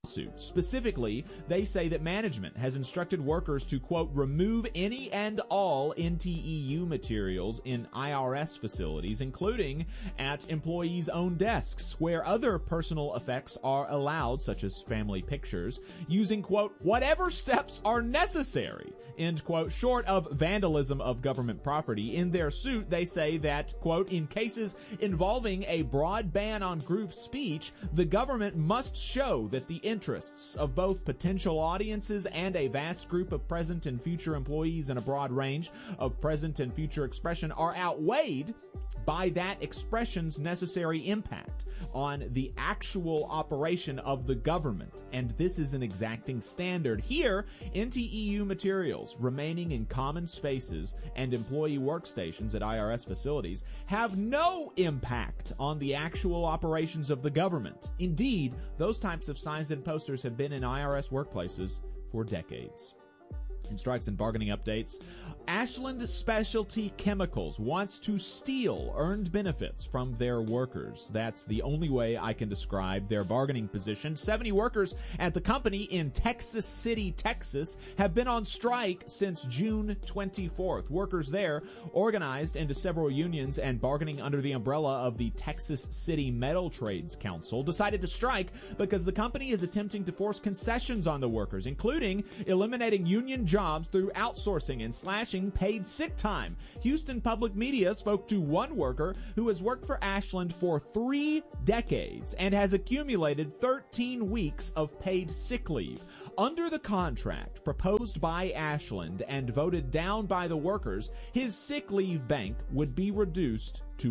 lawsuit. Specifically, they say that management has instructed workers to, quote, remove any and all NTEU materials in IRS facilities, including at employees' own desks, where other personal effects are allowed, such as family pictures, using, quote, whatever steps are necessary, end quote, short of vandalism of government property. In their suit, they say that, quote, in cases involving a broad ban on group speech, the government must show that the interests of both potential audiences and a vast group of present and future employees in a broad range of present and future expression are outweighed by that expression's necessary impact on the actual operation of the government. And this is an exacting standard. Here, NTEU materials remaining in common spaces and employee workstations at IRS facilities have no impact on the actual operations of the government. Indeed, those types of signs and posters have been in IRS workplaces for decades. In strikes and bargaining updates, Ashland Specialty Chemicals wants to steal earned benefits from their workers. That's the only way I can describe their bargaining position. 70 workers at the company in Texas City, Texas, have been on strike since June 24th. Workers there, organized into several unions and bargaining under the umbrella of the Texas City Metal Trades Council, decided to strike because the company is attempting to force concessions on the workers, including eliminating union jobs through outsourcing and slashing paid sick time. Houston Public Media spoke to one worker who has worked for Ashland for 3 decades and has accumulated 13 weeks of paid sick leave. Under the contract proposed by Ashland and voted down by the workers, his sick leave bank would be reduced to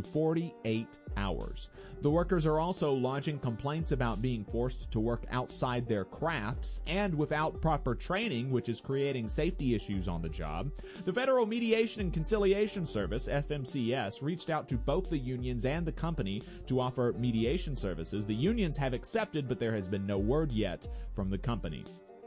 48 hours. The workers are also lodging complaints about being forced to work outside their crafts and without proper training, which is creating safety issues on the job. The Federal Mediation and Conciliation Service, FMCS, reached out to both the unions and the company to offer mediation services. The unions have accepted, but there has been no word yet from the company.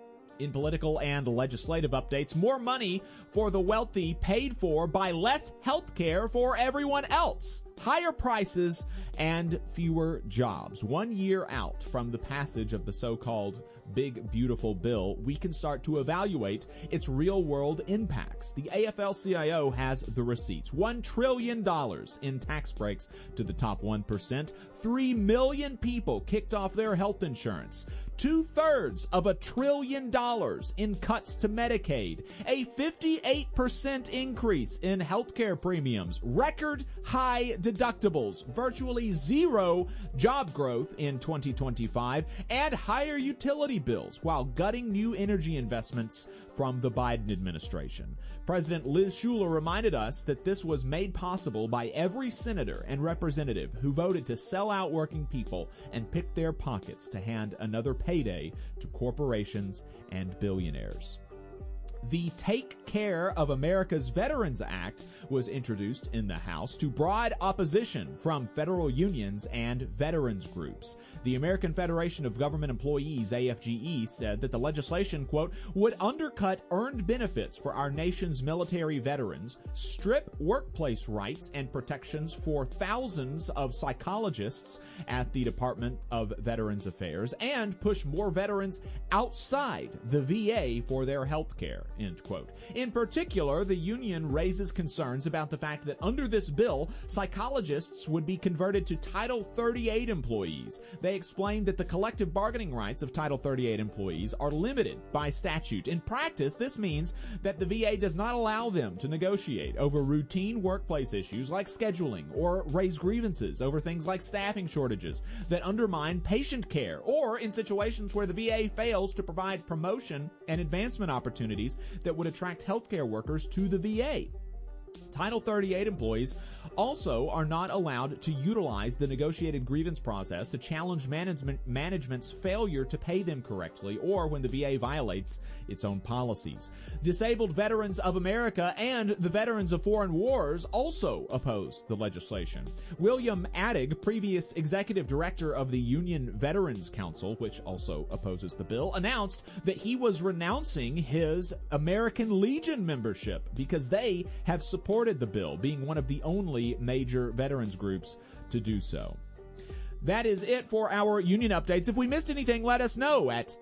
In political and legislative updates, more money for the wealthy paid for by less health care for everyone else. Higher prices and fewer jobs. 1 year out from the passage of the so-called Big Beautiful Bill, we can start to evaluate its real-world impacts. The AFL-CIO has the receipts. $1 trillion in tax breaks to the top 1%. 3 million people kicked off their health insurance. 2/3 of $1 trillion in cuts to Medicaid. A 58% increase in healthcare premiums. Record high deductibles. Virtually zero job growth in 2025. And higher utility bills while gutting new energy investments from the Biden administration. President Liz Schuler reminded us that this was made possible by every senator and representative who voted to sell out working people and pick their pockets to hand another payday to corporations and billionaires. The Take Care of America's Veterans Act was introduced in the House to broad opposition from federal unions and veterans groups. The American Federation of Government Employees, AFGE, said that the legislation, quote, would undercut earned benefits for our nation's military veterans, strip workplace rights and protections for thousands of psychologists at the Department of Veterans Affairs, and push more veterans outside the VA for their health care. End quote. In particular, the union raises concerns about the fact that under this bill, psychologists would be converted to Title 38 employees. They explained that the collective bargaining rights of Title 38 employees are limited by statute. In practice, this means that the VA does not allow them to negotiate over routine workplace issues like scheduling or raise grievances over things like staffing shortages that undermine patient care, or in situations where the VA fails to provide promotion and advancement opportunities that would attract healthcare workers to the VA. Title 38 employees also are not allowed to utilize the negotiated grievance process to challenge management's failure to pay them correctly or when the VA violates its own policies. Disabled Veterans of America and the Veterans of Foreign Wars also oppose the legislation. William Addig, previous executive director of the Union Veterans Council, which also opposes the bill, announced that he was renouncing his American Legion membership because they have supported the bill, being one of the only major veterans groups to do so. That is it for our union updates. If we missed anything, let us know at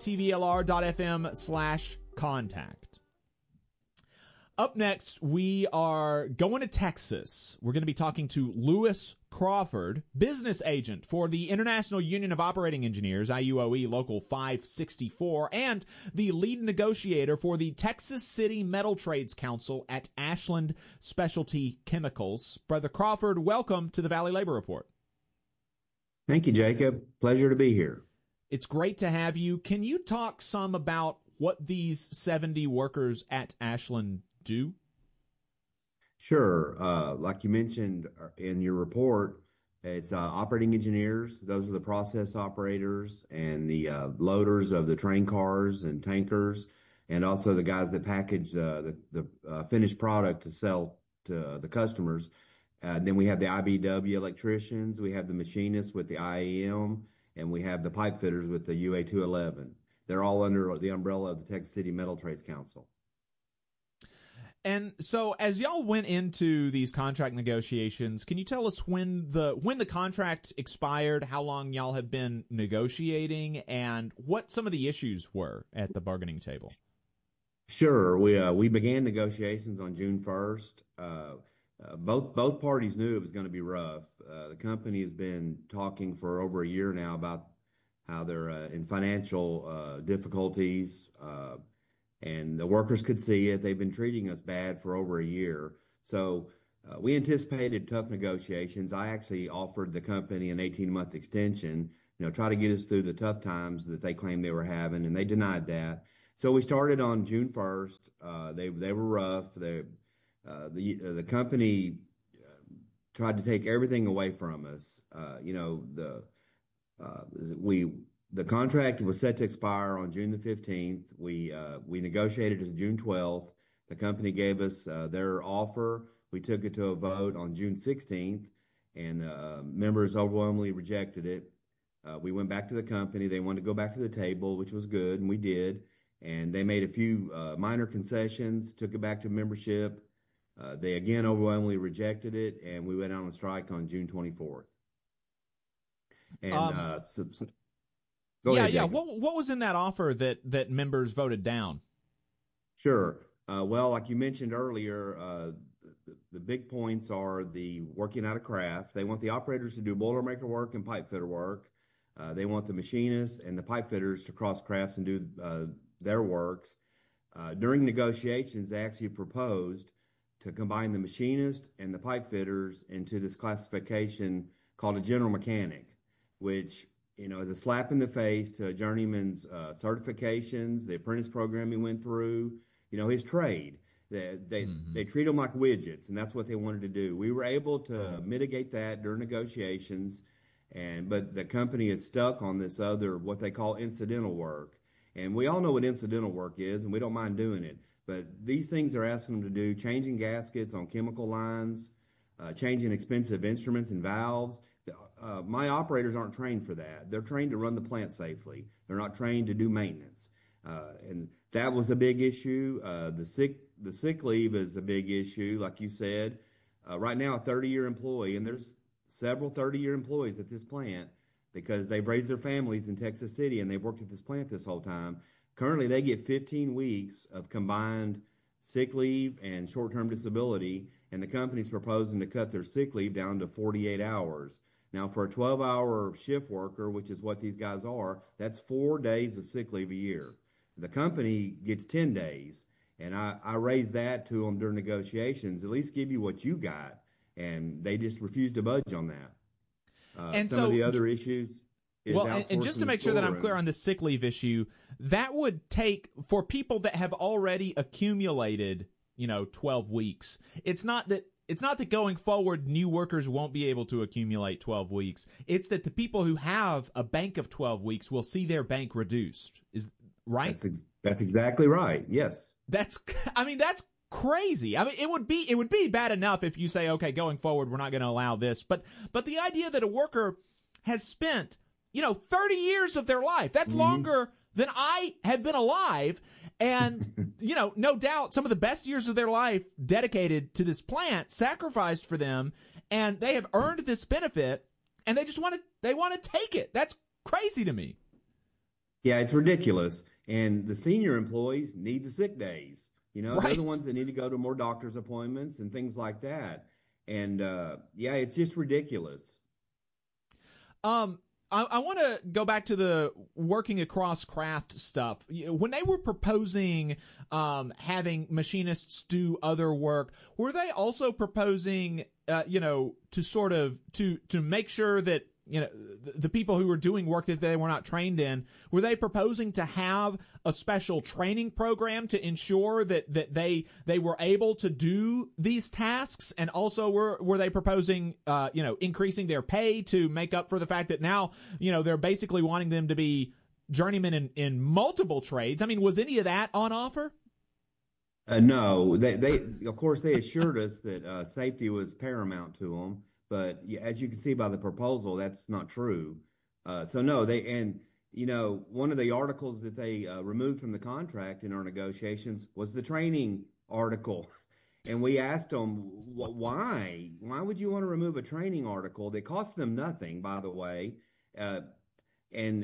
tvlr.fm/contact. Up next, we are going to Texas. We're going to be talking to Lewis Crawford, business agent for the International Union of Operating Engineers, IUOE Local 564, and the lead negotiator for the Texas City Metal Trades Council at Ashland Specialty Chemicals. Brother Crawford, welcome to the Valley Labor Report. Thank you, Jacob. Pleasure to be here. It's great to have you. Can you talk some about what these 70 workers at Ashland do? Sure. Like you mentioned in your report, it's operating engineers. Those are the process operators and the loaders of the train cars and tankers, and also the guys that package the finished product to sell to the customers. Then we have the IBW electricians, we have the machinists with the IEM, and we have the pipe fitters with the UA211. They're all under the umbrella of the Texas City Metal Trades Council. And so, as y'all went into these contract negotiations, can you tell us when the contract expired, how long y'all have been negotiating, and what some of the issues were at the bargaining table? Sure. We began negotiations on June 1st. Both parties knew it was going to be rough. The company has been talking for over a year now about how they're in financial difficulties. And the workers could see it. They've been treating us bad for over a year. So we anticipated tough negotiations. I actually offered the company an 18-month extension, try to get us through the tough times that they claimed they were having, and they denied that. So we started on June 1st. They were rough. The company tried to take everything away from us. The contract was set to expire on June the 15th. We negotiated to June 12th. The company gave us their offer. We took it to a vote on June 16th, and members overwhelmingly rejected it. We went back to the company. They wanted to go back to the table, which was good, and we did. And they made a few minor concessions, took it back to membership. They again overwhelmingly rejected it, and we went out on strike on June 24th. And Go ahead, yeah. Jacob. What was in that offer that members voted down? Sure. Well, like you mentioned earlier, the big points are the working out of craft. They want the operators to do boilermaker work and pipe fitter work. They want the machinists and the pipe fitters to cross crafts and do their works. During negotiations, they actually proposed to combine the machinist and the pipe fitters into this classification called a general mechanic, which is a slap in the face to a journeyman's certifications, the apprentice program he went through, his trade. They treat them like widgets, and that's what they wanted to do. We were able to mitigate that during negotiations, but the company is stuck on this other, what they call incidental work. And we all know what incidental work is, and we don't mind doing it. But these things they're asking them to do, changing gaskets on chemical lines, changing expensive instruments and valves. My operators aren't trained for that. They're trained to run the plant safely. They're not trained to do maintenance. And that was a big issue. The sick leave is a big issue, like you said. Right now, a 30-year employee, and there's several 30-year employees at this plant because they've raised their families in Texas City and they've worked at this plant this whole time. Currently, they get 15 weeks of combined sick leave and short-term disability, and the company's proposing to cut their sick leave down to 48 hours. Now, for a 12-hour shift worker, which is what these guys are, that's 4 days of sick leave a year. The company gets 10 days, and I raised that to them during negotiations, at least give you what you got, and they just refused to budge on that. And some of the other issues is and just to make sure that I'm clear on the sick leave issue, that would take, for people that have already accumulated, 12 weeks, it's not that going forward new workers won't be able to accumulate 12 weeks. It's that the people who have a bank of 12 weeks will see their bank reduced. Is right? That's exactly right. Yes. That's crazy. I mean, it would be bad enough if you say, okay, going forward, we're not going to allow this. But the idea that a worker has spent, 30 years of their life, that's longer than I have been alive. And, no doubt some of the best years of their life dedicated to this plant, sacrificed for them, and they have earned this benefit. and they want to take it. That's crazy to me. Yeah, it's ridiculous. And the senior employees need the sick days. Right. They're the ones that need to go to more doctor's appointments and things like that. And yeah, it's just ridiculous. I want to go back to the working across craft stuff. When they were proposing having machinists do other work, were they also proposing, to sort of to make sure that the people who were doing work that they were not trained in, were they proposing to have a special training program to ensure that they were able to do these tasks? And also were they proposing, increasing their pay to make up for the fact that now, they're basically wanting them to be journeymen in multiple trades? I mean, was any of that on offer? No, they of course they assured us that safety was paramount to them. But as you can see by the proposal, that's not true. So no, one of the articles that they removed from the contract in our negotiations was the training article. And we asked them, why? Why would you want to remove a training article that cost them nothing, by the way? And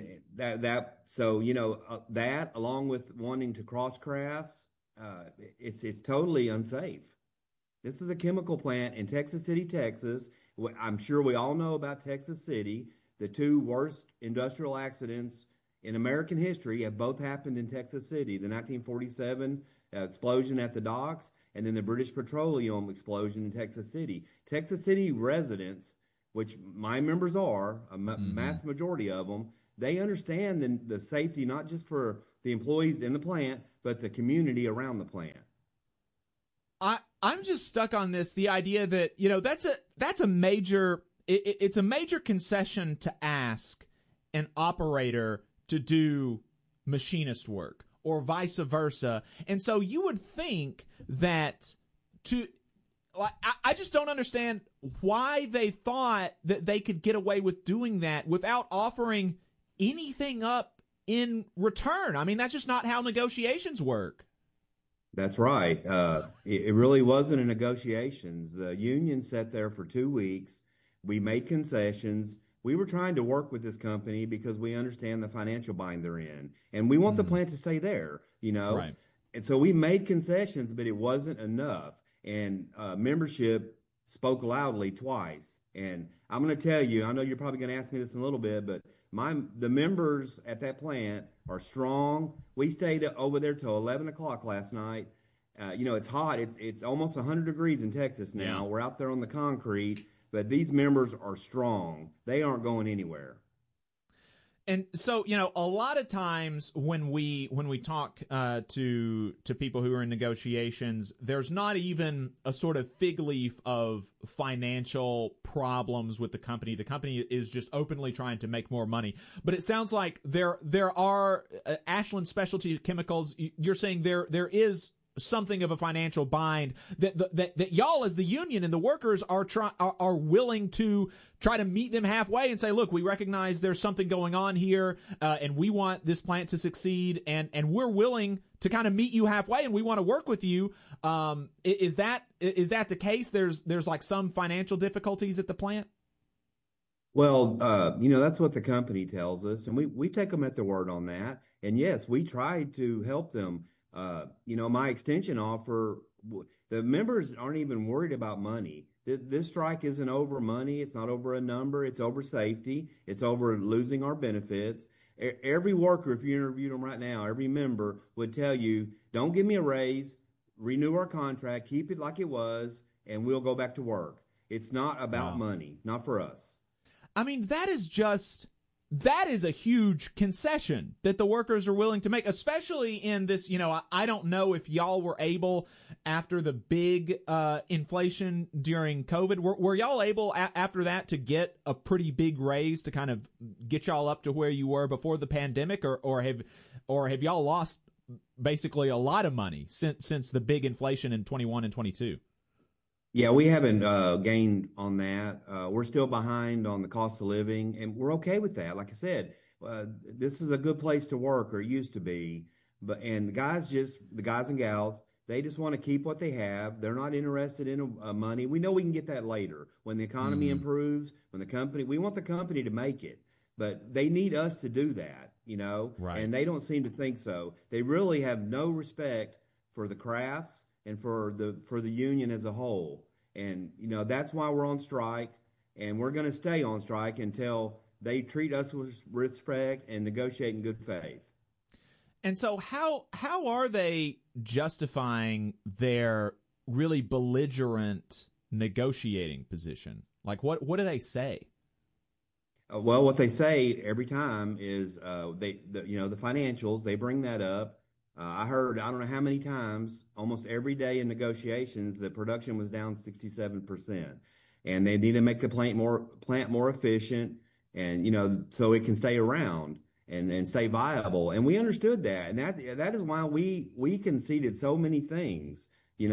that along with wanting to cross crafts, it's totally unsafe. This is a chemical plant in Texas City, Texas. I'm sure we all know about Texas City. The two worst industrial accidents in American history have both happened in Texas City. The 1947 explosion at the docks, and then the British Petroleum explosion in Texas City. Texas City residents, which my members are, a mass majority of them, they understand the safety not just for the employees in the plant, but the community around the plant. I'm just stuck on this, the idea that, that's a major, it's a major concession to ask an operator to do machinist work or vice versa. And so you would think that I just don't understand why they thought that they could get away with doing that without offering anything up in return. I mean, that's just not how negotiations work. That's right. It really wasn't a negotiations. The union sat there for 2 weeks. We made concessions. We were trying to work with this company because we understand the financial bind they're in, and we want the plant to stay there, Right. And so we made concessions, but it wasn't enough. And membership spoke loudly twice. And I'm going to tell you, I know you're probably going to ask me this in a little bit, but the members at that plant are strong. We stayed over there till 11 o'clock last night. It's hot. It's almost 100 degrees in Texas now. Yeah. We're out there on the concrete, but these members are strong. They aren't going anywhere. And so, a lot of times when we talk to people who are in negotiations, there's not even a sort of fig leaf of financial problems with the company. The company is just openly trying to make more money. But it sounds like there are Ashland Specialty Chemicals. You're saying there is something of a financial bind that y'all as the union and the workers are willing to try to meet them halfway and say, look, we recognize there's something going on here, and we want this plant to succeed, and we're willing to kind of meet you halfway, and we want to work with you. Is that the case? There's like some financial difficulties at the plant? Well, that's what the company tells us, and we take them at their word on that. And yes, we tried to help them. My extension offer, the members aren't even worried about money. This strike isn't over money. It's not over a number. It's over safety. It's over losing our benefits. Every worker, if you interviewed them right now, every member would tell you, don't give me a raise, renew our contract, keep it like it was, and we'll go back to work. It's not about money, not for us. I mean, that is a huge concession that the workers are willing to make, especially in this, I don't know if y'all were able, after the big inflation during COVID, were y'all able after that to get a pretty big raise to kind of get y'all up to where you were before the pandemic, or have y'all lost basically a lot of money since the big inflation in 21 and 22? Yeah, we haven't gained on that. We're still behind on the cost of living, and we're okay with that. Like I said, this is a good place to work, or it used to be. And the guys and gals They just want to keep what they have. They're not interested in money. We know we can get that later when the economy improves, when we want the company to make it, but they need us to do that, Right. and they don't seem to think so. They really have no respect for the crafts and for the union as a whole. And, that's why we're on strike, and we're going to stay on strike until they treat us with respect and negotiate in good faith. And so how are they justifying their really belligerent negotiating position? Like, what do they say? Well, what they say every time is the financials. They bring that up. I heard, I don't know how many times, almost every day in negotiations, the production was down 67%, and they need to make the plant more efficient, and so it can stay around and stay viable. And we understood that, and that is why we conceded so many things.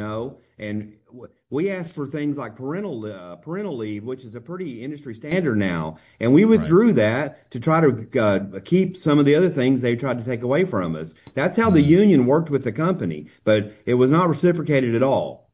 And we asked for things like parental leave, which is a pretty industry standard now, and we withdrew that to try to keep some of the other things they tried to take away from us. That's how the union worked with the company, but it was not reciprocated at all.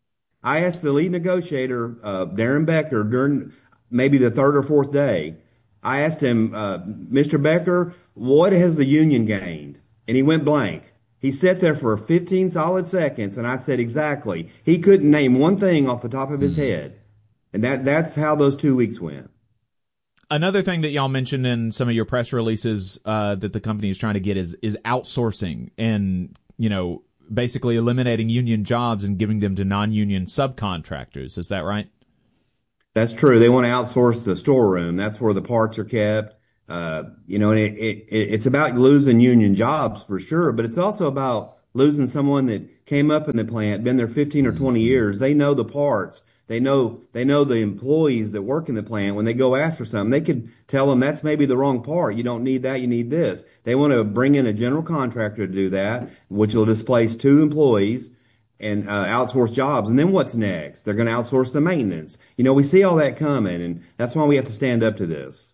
I asked the lead negotiator, Darren Becker, during maybe the third or fourth day. I asked him, Mr. Becker, what has the union gained? And he went blank. He sat there for 15 solid seconds, and I said exactly. He couldn't name one thing off the top of his head. And that's how those 2 weeks went. Another thing that y'all mentioned in some of your press releases that the company is trying to get is outsourcing and, basically eliminating union jobs and giving them to non-union subcontractors. Is that right? That's true. They want to outsource the storeroom. That's where the parts are kept. And it's about losing union jobs for sure, but it's also about losing someone that came up in the plant, been there 15 or 20 years. They know the parts. They know the employees that work in the plant. When they go ask for something, they could tell them that's maybe the wrong part. You don't need that. You need this. They want to bring in a general contractor to do that, which will displace 2 employees and outsource jobs. And then what's next? They're going to outsource the maintenance. We see all that coming, and that's why we have to stand up to this.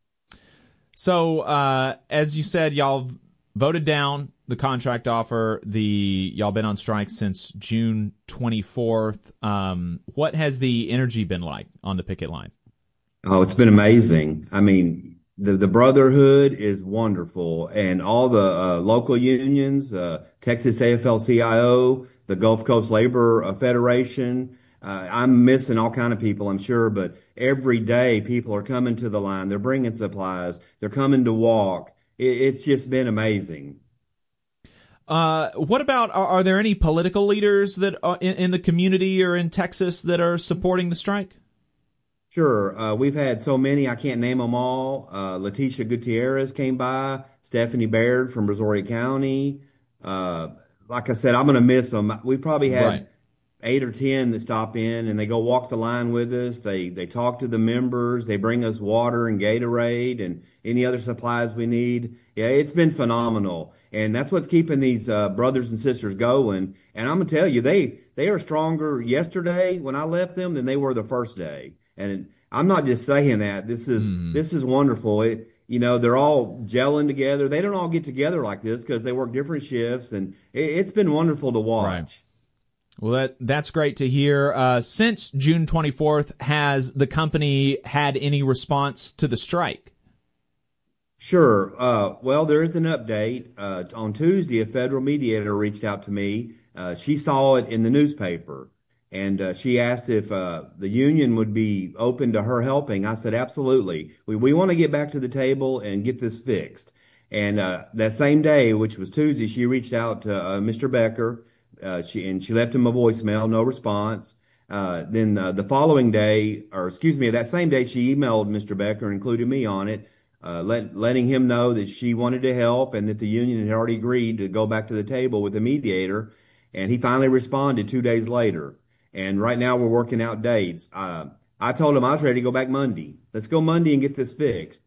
So, as you said, y'all voted down the contract offer. Y'all been on strike since June 24th. What has the energy been like on the picket line? Oh, it's been amazing. I mean, the brotherhood is wonderful, and all the local unions, Texas AFL-CIO, the Gulf Coast Labor Federation. I'm missing all kind of people, I'm sure, but every day people are coming to the line. They're bringing supplies. They're coming to walk. It's just been amazing. What about, are there any political leaders that are in the community or in Texas that are supporting the strike? Sure. We've had so many, I can't name them all. Leticia Gutierrez came by, Stephanie Baird from Brazoria County. Like I said, I'm going to miss them. We probably had 8 or 10 that stop in, and they go walk the line with us. They talk to the members. They bring us water and Gatorade and any other supplies we need. Yeah, it's been phenomenal. And that's what's keeping these brothers and sisters going. And I'm going to tell you, they are stronger yesterday when I left them than they were the first day. And I'm not just saying that. This is wonderful. They're all gelling together. They don't all get together like this because they work different shifts, and it's been wonderful to watch. Right. Well, that's great to hear. Since June 24th, has the company had any response to the strike? Sure. Well, there is an update. On Tuesday, a federal mediator reached out to me. She saw it in the newspaper, and she asked if the union would be open to her helping. I said, absolutely. We want to get back to the table and get this fixed. And that same day, which was Tuesday, she reached out to Mr. Becker. She left him a voicemail, no response. Then the following day, that same day, she emailed Mr. Becker and included me on it, letting him know that she wanted to help and that the union had already agreed to go back to the table with the mediator. And he finally responded 2 days later. And right now we're working out dates. I told him I was ready to go back Monday. Let's go Monday and get this fixed.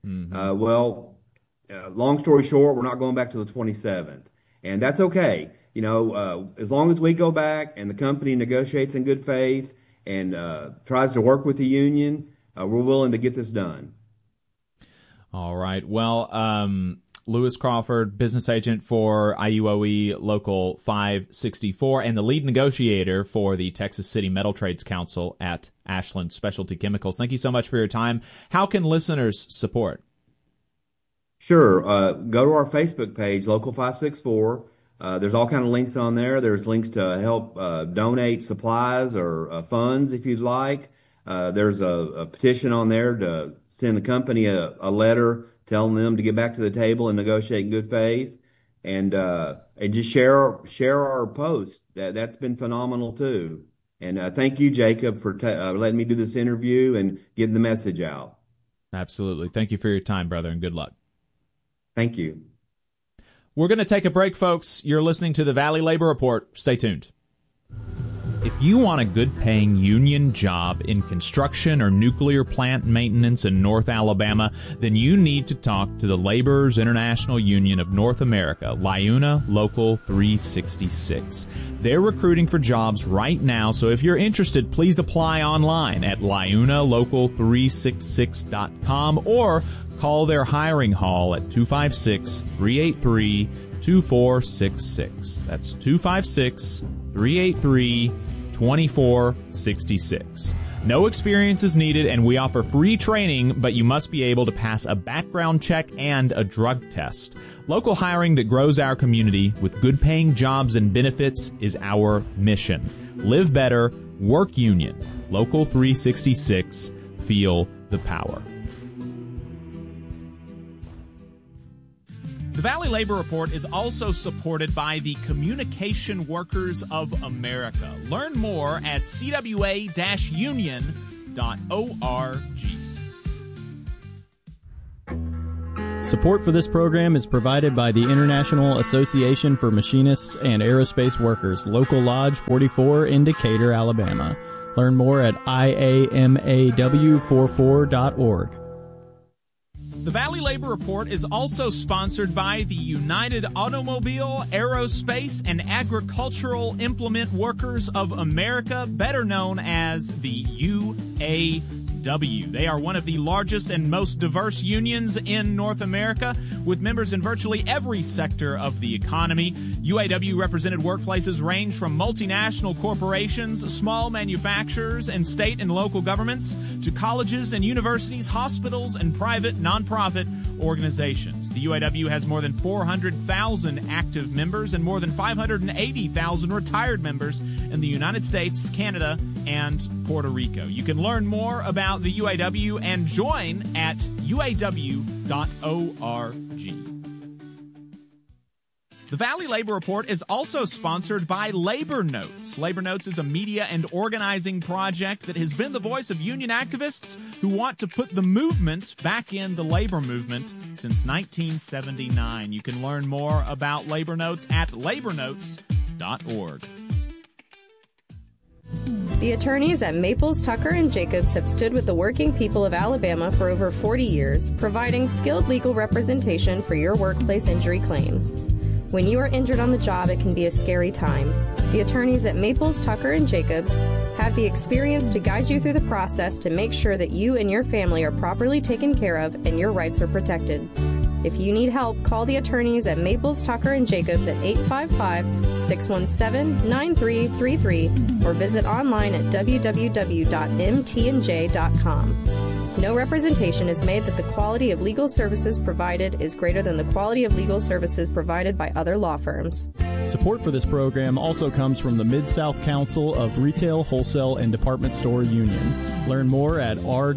Long story short, we're not going back to the 27th. And that's okay. As long as we go back and the company negotiates in good faith and tries to work with the union, we're willing to get this done. All right. Well, Lewis Crawford, business agent for IUOE Local 564, and the lead negotiator for the Texas City Metal Trades Council at Ashland Specialty Chemicals. Thank you so much for your time. How can listeners support? Sure. Go to our Facebook page, Local 564. There's all kind of links on there. There's links to help donate supplies or funds if you'd like. There's a petition on there to send the company a letter telling them to get back to the table and negotiate in good faith, and just share our post. That's been phenomenal too. And thank you, Jacob, for letting me do this interview and getting the message out. Absolutely. Thank you for your time, brother, and good luck. Thank you. We're going to take a break, folks. You're listening to the Valley Labor Report. Stay tuned. If you want a good-paying union job in construction or nuclear plant maintenance in North Alabama, then you need to talk to the Laborers International Union of North America, LIUNA Local 366. They're recruiting for jobs right now, so if you're interested, please apply online at liunalocal366.com or call their hiring hall at 256-383-2466. That's 256-383-2466. No experience is needed, and we offer free training, but you must be able to pass a background check and a drug test. Local hiring that grows our community with good-paying jobs and benefits is our mission. Live better, work union. Local 366. Feel the power. The Valley Labor Report is also supported by the Communication Workers of America. Learn more at cwa-union.org. Support for this program is provided by the International Association for Machinists and Aerospace Workers, Local Lodge 44 in Decatur, Alabama. Learn more at iamaw44.org. The Valley Labor Report is also sponsored by the United Automobile, Aerospace, and Agricultural Implement Workers of America, better known as the UAW. They are one of the largest and most diverse unions in North America, with members in virtually every sector of the economy. UAW-represented workplaces range from multinational corporations, small manufacturers, and state and local governments, to colleges and universities, hospitals, and private nonprofit organizations. The UAW has more than 400,000 active members and more than 580,000 retired members in the United States, Canada, and Puerto Rico. You can learn more about the UAW and join at uaw.org. The Valley Labor Report is also sponsored by Labor Notes. Labor Notes is a media and organizing project that has been the voice of union activists who want to put the movement back in the labor movement since 1979. You can learn more about Labor Notes at labornotes.org. The attorneys at Maples, Tucker & Jacobs have stood with the working people of Alabama for over 40 years, providing skilled legal representation for your workplace injury claims. When you are injured on the job, it can be a scary time. The attorneys at Maples, Tucker & Jacobs have the experience to guide you through the process to make sure that you and your family are properly taken care of and your rights are protected. If you need help, call the attorneys at Maples, Tucker & Jacobs at 855-617-9333 or visit online at www.mtnj.com. No representation is made that the quality of legal services provided is greater than the quality of legal services provided by other law firms. Support for this program also comes from the Mid-South Council of Retail, Wholesale, and Department Store Union. Learn more at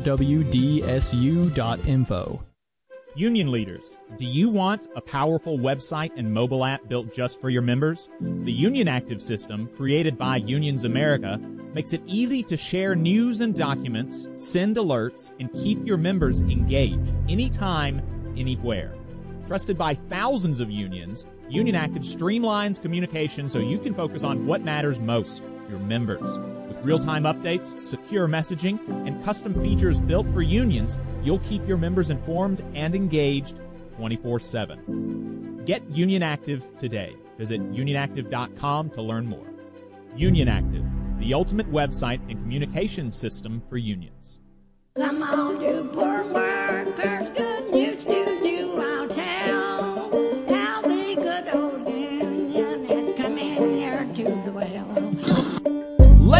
rwdsu.info. Union leaders, do you want a powerful website and mobile app built just for your members? The Union Active system, created by Unions America, makes it easy to share news and documents, send alerts, and keep your members engaged anytime, anywhere. Trusted by thousands of unions, Union Active streamlines communication so you can focus on what matters most, your members. With real-time updates, secure messaging, and custom features built for unions, you'll keep your members informed and engaged 24/7. Get Union Active today. Visit unionactive.com to learn more. Union Active, the ultimate website and communication system for unions. Come on, you poor workers, good news to you I'll tell.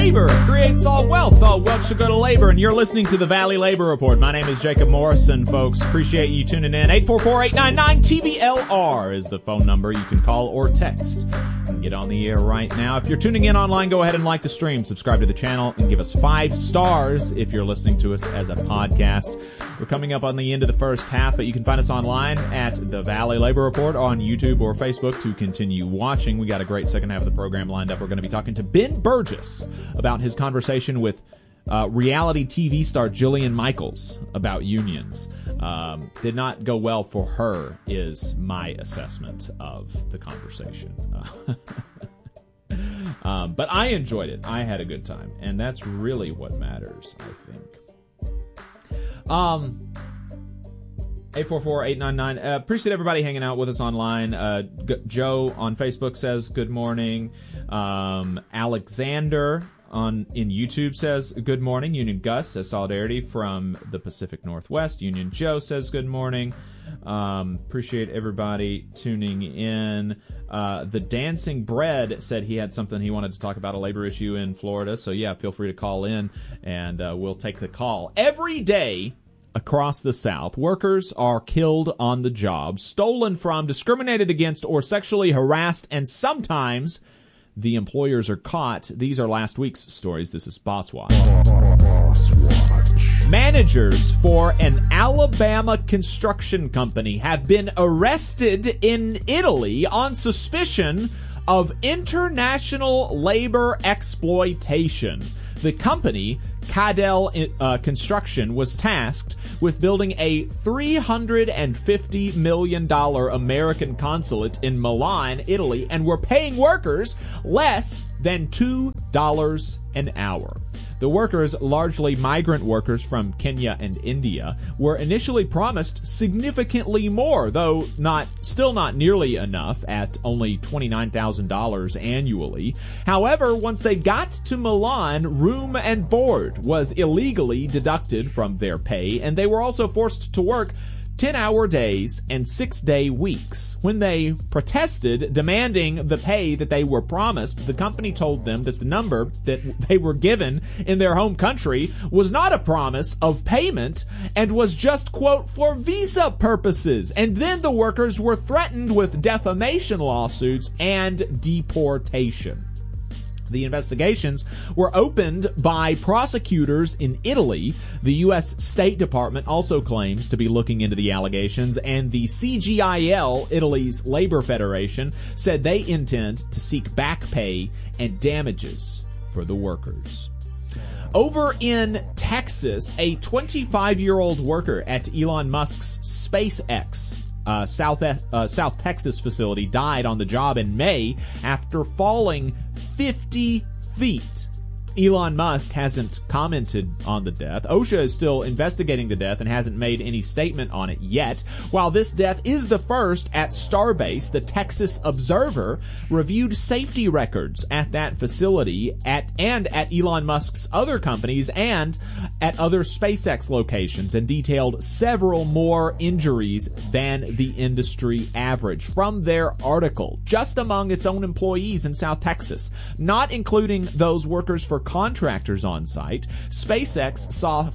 labor creates all wealth. All wealth should go to labor, and you're listening to the Valley Labor Report. My name is Jacob Morrison, folks. Appreciate you tuning in. 844-899-TVLR is the phone number you can call or text and get on the air right now. If you're tuning in online, go ahead and like the stream, subscribe to the channel, and give us 5 stars if you're listening to us as a podcast. We're coming up on the end of the first half, but you can find us online at the Valley Labor Report on YouTube or Facebook to continue watching. We got a great second half of the program lined up. We're going to be talking to Ben Burgess about his conversation with reality TV star Jillian Michaels about unions. Did not go well for her, is my assessment of the conversation. But I enjoyed it. I had a good time, and that's really what matters, I think. 844-899. Appreciate everybody hanging out with us online. Joe on Facebook says good morning. Alexander in YouTube says good morning. Union Gus says solidarity from the Pacific Northwest. Union Joe says good morning. Appreciate everybody tuning in. The Dancing Bread said he had something he wanted to talk about, a labor issue in Florida. So yeah, feel free to call in and we'll take the call. Every day across the South, workers are killed on the job, stolen from, discriminated against, or sexually harassed, and sometimes the employers are caught. These are last week's stories. This is Boss Watch. Managers for an Alabama construction company have been arrested in Italy on suspicion of international labor exploitation. The company, Cadell Construction, was tasked with building a $350 million American consulate in Milan, Italy, and were paying workers less than $2 an hour. The workers, largely migrant workers from Kenya and India, were initially promised significantly more, though still not nearly enough at only $29,000 annually. However, once they got to Milan, room and board was illegally deducted from their pay, and they were also forced to work 10-hour days and 6-day weeks. When they protested, demanding the pay that they were promised, the company told them that the number that they were given in their home country was not a promise of payment and was just, quote, for visa purposes. And then the workers were threatened with defamation lawsuits and deportation. The investigations were opened by prosecutors in Italy. The U.S. State Department also claims to be looking into the allegations, and the CGIL, Italy's labor federation, said they intend to seek back pay and damages for the workers. Over in Texas, a 25-year-old worker at Elon Musk's SpaceX South Texas facility died on the job in May after falling 50 feet. Elon Musk hasn't commented on the death. OSHA is still investigating the death and hasn't made any statement on it yet. While this death is the first at Starbase, the Texas Observer reviewed safety records at that facility and at Elon Musk's other companies and at other SpaceX locations, and detailed several more injuries than the industry average from their article, just among its own employees in South Texas, not including those workers for contractors on site. SpaceX saw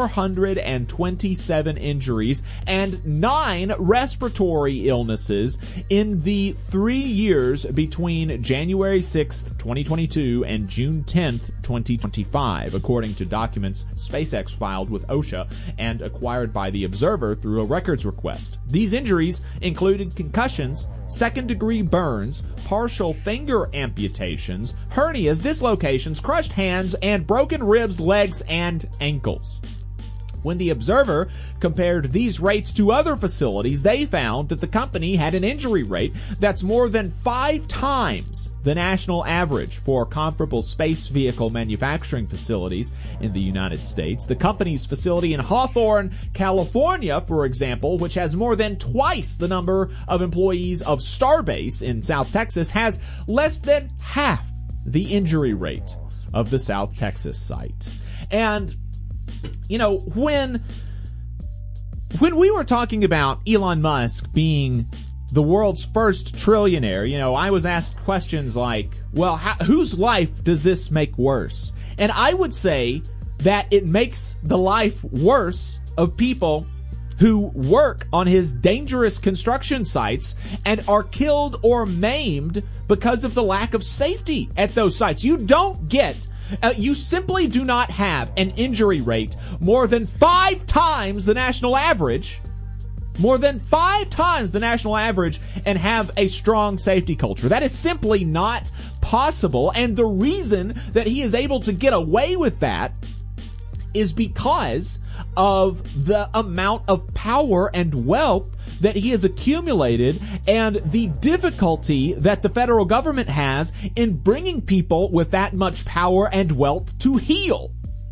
427 injuries and 9 respiratory illnesses in the 3 years between January 6th, 2022 and June 10th, 2025, according to documents SpaceX filed with OSHA and acquired by the Observer through a records request. These injuries included concussions, second-degree burns, partial finger amputations, hernias, dislocations, crushed hands, and broken ribs, legs, and ankles. When the Observer compared these rates to other facilities, they found that the company had an injury rate that's more than 5 times the national average for comparable space vehicle manufacturing facilities in the United States. The company's facility in Hawthorne, California, for example, which has more than twice the number of employees of Starbase in South Texas, has less than half the injury rate of the South Texas site. And you know, when we were talking about Elon Musk being the world's first trillionaire, you know, I was asked questions like, well, whose life does this make worse? And I would say that it makes the life worse of people who work on his dangerous construction sites and are killed or maimed because of the lack of safety at those sites. You don't get, you simply do not have an injury rate more than 5 times the national average. More than 5 times the national average, and have a strong safety culture. That is simply not possible. And the reason that he is able to get away with that is because of the amount of power and wealth that he has accumulated, and the difficulty that the federal government has in bringing people with that much power and wealth to heel.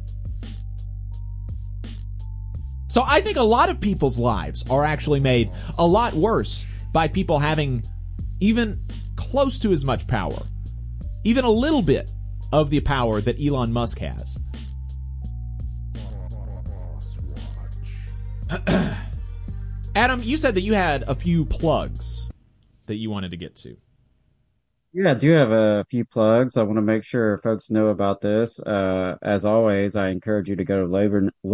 So I think a lot of people's lives are actually made a lot worse by people having even close to as much power, even a little bit of the power that Elon Musk has. Adam, you said that you had a few plugs that you wanted to get to. Yeah, I do have a few plugs. I want to make sure folks know about this. As always, I encourage you to go to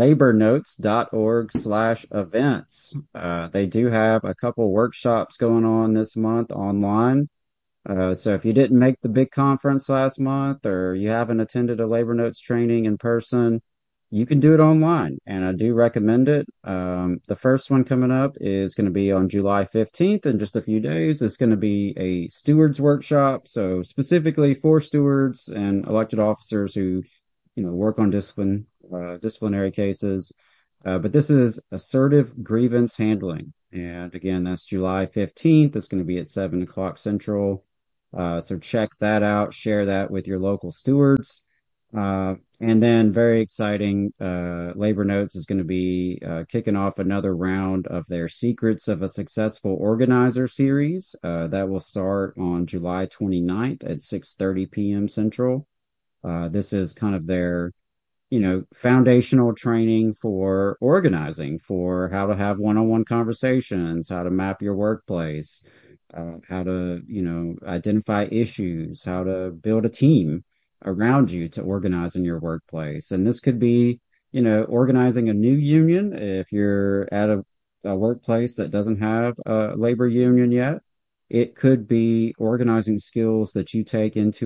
labornotes.org/events. They do have a couple workshops going on this month online. So if you didn't make the big conference last month, or you haven't attended a Labor Notes training in person, you can do it online, and I do recommend it. The first one coming up is going to be on July 15th in just a few days. It's going to be a stewards workshop, so specifically for stewards and elected officers who, work on disciplinary cases. But this is assertive grievance handling. And again, that's July 15th. It's going to be at 7 o'clock Central. So check that out, share that with your local stewards. And then very exciting, Labor Notes is going to be kicking off another round of their Secrets of a Successful Organizer series. That will start on July 29th at 6:30 p.m. Central. This is kind of their, foundational training for organizing, for how to have one-on-one conversations, how to map your workplace, how to, identify issues, how to build a team around you to organize in your workplace. And this could be, organizing a new union if you're at a workplace that doesn't have a labor union yet. It could be organizing skills that you take into